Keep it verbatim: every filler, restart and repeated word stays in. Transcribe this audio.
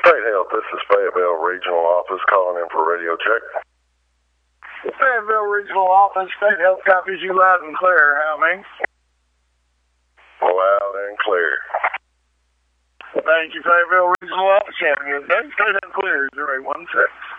State Health, this is Fayetteville Regional Office calling in for radio check. Fayetteville Regional Office, State Health copies you loud and clear. How many? Loud and clear. Thank you, Fayetteville Regional Office. Have a good day. State Health clear, zero eight one six.